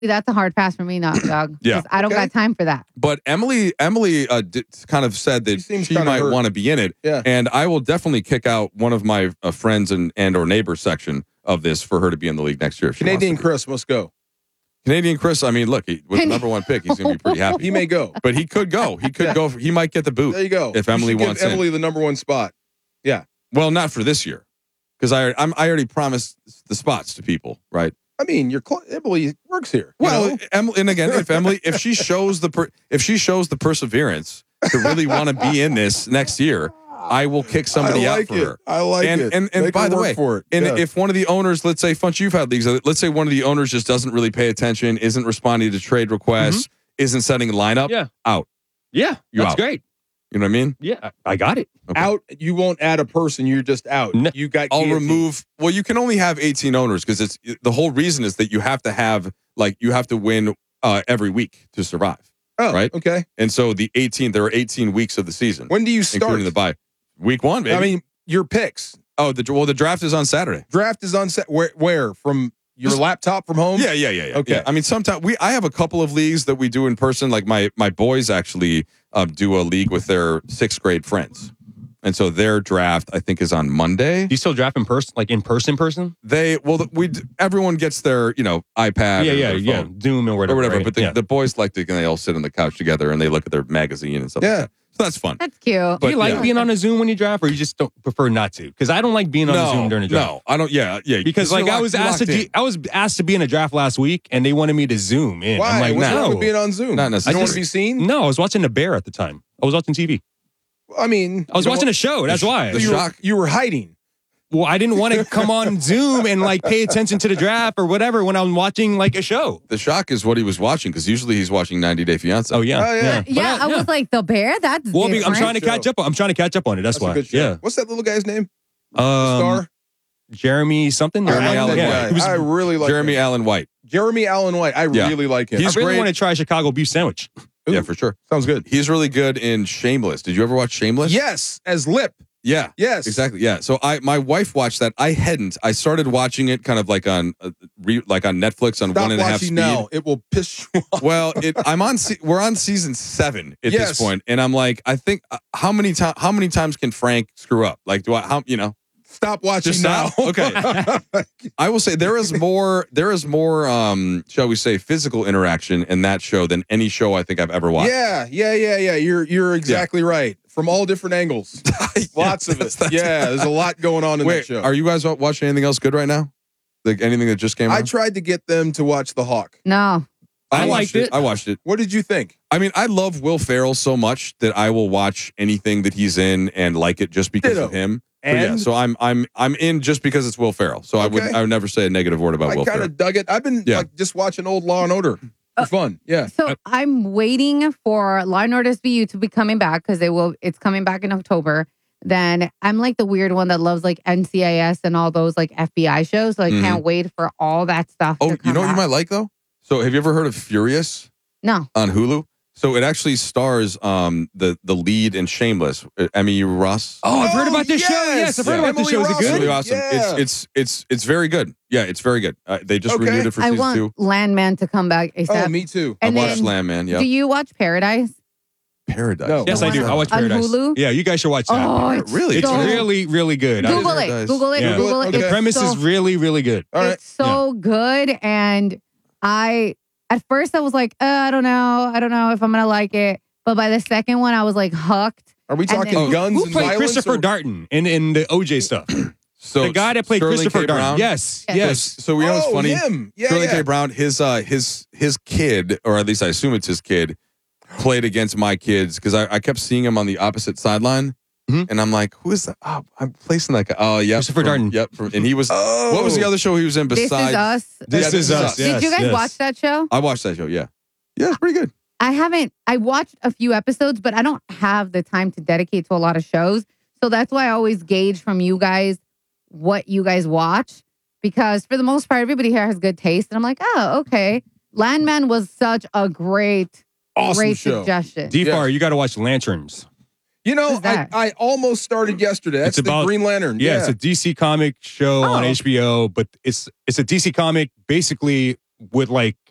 That's a hard pass for me, not dog. Yeah. I don't got time for that. But Emily kind of said that she might want to be in it. Yeah. And I will definitely kick out one of my friends and or neighbors section of this for her to be in the league next year. If she Canadian wants to. Chris must go. Canadian Chris, I mean, look, he was the number one pick. He's going to be pretty happy. He may go. But he could go. He could go. He might get the boot. There you go. If Emily wants Emily the number one spot. Yeah. Well, not for this year. Because I already promised the spots to people, right? I mean, Emily works here. Well, Emily, and again, if she shows the perseverance to really want to be in this next year, I will kick somebody out for her. I like it. And by the way, and if one of the owners, let's say, Funch, you've had leagues, let's say one of the owners just doesn't really pay attention, isn't responding to trade requests, isn't setting a lineup, out. Yeah, You're that's out. great. You know what I mean? Yeah, I got it. Okay. Out, you won't add a person. You're just out. No. You got. I'll guillotine. remove. Well, you can only have 18 owners because it's the whole reason is that you have to have you have to win every week to survive. Oh, right. Okay. And so there are 18 weeks of the season. When do you start? Including the bye. Week 1, baby. I mean, your picks. Oh, the draft is on Saturday. Draft is on set. Where from your laptop from home? Yeah. Okay. Yeah. I mean, sometimes I have a couple of leagues that we do in person. Like my boys actually do a league with their 6th grade friends. And so their draft, I think, is on Monday. Do you still draft in person, like in person? Everyone gets their, iPad. Yeah. Zoom or whatever. Right? But the boys like to, and they all sit on the couch together and they look at their magazine and stuff. Yeah. Like that. So that's fun. That's cute. Do you like being on a Zoom when you draft, or you just don't prefer not to? Because I don't like being on a Zoom during a draft. No, I don't. Yeah. Because I was asked to be in a draft last week, and they wanted me to Zoom in. Why? I'm like, What's no. wrong with being on Zoom? Not You necessarily. don't want to be seen? No, I was watching The Bear at the time. I was watching TV. I mean, I was watching a show. That's why. You were hiding. Well, I didn't want to come on Zoom and pay attention to the draft or whatever when I'm watching a show. The shock is what he was watching because usually he's watching 90 Day Fiance. Oh yeah. Yeah, I was like, the bear? That's different. I'm trying to catch up. I'm trying to catch up on it. That's why. A good show. Yeah. What's that little guy's name? Star? Jeremy something. I like Allen that White. guy. I really like Jeremy him. Allen White. Jeremy Allen White. I really like him. He's I really great. want to try a Chicago beef sandwich. Ooh. Yeah, for sure. Sounds good. He's really good in Shameless. Did you ever watch Shameless? Yes, as Lip. Yeah. Yes. Exactly. Yeah. So my wife watched that. I hadn't. I started watching it kind of like on Netflix on Stop 1.5 watching speed. now. It will piss you off. Well, we're on season 7 at this point, and I'm like, I think how many times can Frank screw up? Like, Stop watching Just now. stop? Okay. I will say there is more, shall we say, physical interaction in that show than any show I think I've ever watched. Yeah. You're exactly right. From all different angles. Lots of it. Yeah, there's a lot going on in that show. Are you guys watching anything else good right now? Like anything that just came out? I tried to get them to watch The Hawk. No. I liked it. I watched it. What did you think? I mean, I love Will Ferrell so much that I will watch anything that he's in and like it just because of him. But yeah, And so I'm in just because it's Will Ferrell. So Okay. I would never say a negative word about I Will kind Ferrell. of dug it. I've been just watching old Law and Order for fun. Yeah. So I'm waiting for Law and Order SVU to be coming back because it's coming back in October. Then I'm like the weird one that loves like NCIS and all those like FBI shows. So I can't wait for all that stuff. Oh, to come you know what you back. might like though? So have you ever heard of Furious No. on Hulu? So it actually stars the lead in Shameless, Emmy Ross. Oh, I've heard about this show. Yes, I've heard about this show. Is it It's good? really awesome. Yeah. It's very good. Yeah, it's very good. They just Okay. renewed it for I season want 2. Landman to come back ASAP. Oh, me too. I And watched then, Landman. Yeah, Do you watch Paradise? Paradise. No. Yes, I do. I watch On Paradise. Hulu? Yeah, you guys should watch that. Oh, it's Really? It's so- really, really good. Google Paradise. it. Google it. Yeah. Google it. The The It's premise so- is really, really good. All right. It's so good. And at first I was like, I don't know if I'm going to like it. But by the second one, I was like hooked. Are we talking then- guns Who and played violence? Christopher or- Darden in the OJ stuff? So The guy that played Sterling Christopher K. Darden. Brown? Yes. Yes. Yes. So we know what's funny. Him. Yeah, Sterling yeah. K. Brown, his kid, or at least I assume it's his kid, played against my kids because I kept seeing him on the opposite sideline. And I'm like, who is that? Oh, I'm placing that guy. Oh, yeah. Christopher Darden. Yep. And he was, what was the other show he was in This besides? Is Us. This is us. Did Yes, you guys yes. watch that show? I watched that show, yeah. Yeah, it's pretty good. I watched a few episodes, but I don't have the time to dedicate to a lot of shows. So that's why I always gauge from you guys what you guys watch. Because for the most part, everybody here has good taste. And I'm like, oh, okay. Landman was such a great Awesome show. suggestion. DFAR, you got to watch Lanterns. You know, What's that? I almost started yesterday. That's It's the about- Green Lantern. Yeah, it's a DC comic show on Oh. HBO, but it's a DC comic basically with like